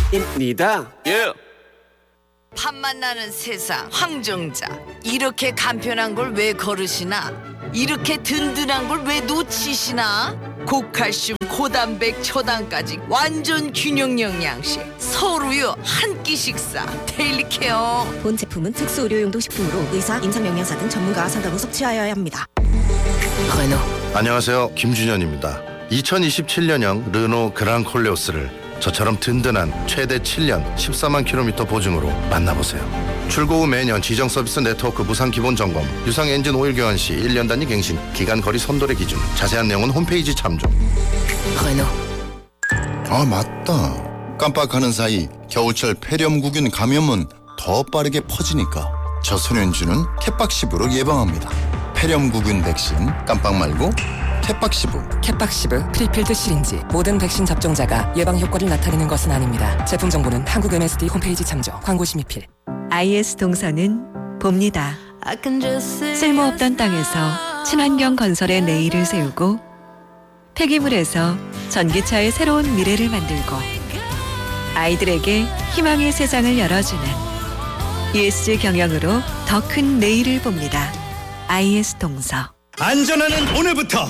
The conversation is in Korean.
입니다. 예. 팝만 나는 세상 황정자, 이렇게 간편한 걸 왜 거르시나, 이렇게 든든한 걸 왜 놓치시나. 고칼슘 고단백 초당까지 완전 균형 영양식, 서울우유 한 끼 식사 데일리 케어. 본 제품은 특수 의료용도 식품으로 의사, 임상영양사 등 전문가와 상담 후 섭취하여야 합니다. 안녕하세요, 김준현입니다. 2027년형 르노 그랑 콜레오스를 저처럼 든든한 최대 7년 14만 킬로미터 보증으로 만나보세요. 출고 후 매년 지정 서비스 네트워크 무상 기본 점검, 유상 엔진 오일 교환 시 1년 단위 갱신, 기간 거리 선도의 기준, 자세한 내용은 홈페이지 참조. 아, 맞다. 깜빡하는 사이 겨울철 폐렴구균 감염은 더 빠르게 퍼지니까 저소년주는 캣박시브로 예방합니다. 폐렴구균 백신 깜빡 말고 캣박시브. 캣박시브 프리필드 시린지. 모든 백신 접종자가 예방 효과를 나타내는 것은 아닙니다. 제품 정보는 한국 MSD 홈페이지 참조. 광고 심의필. IS 동서는 봅니다. 쓸모없던 땅에서 친환경 건설의 내일을 세우고, 폐기물에서 전기차의 새로운 미래를 만들고, 아이들에게 희망의 세상을 열어주는 ESG 경영으로 더 큰 내일을 봅니다. IS 동서. 안전하는 오늘부터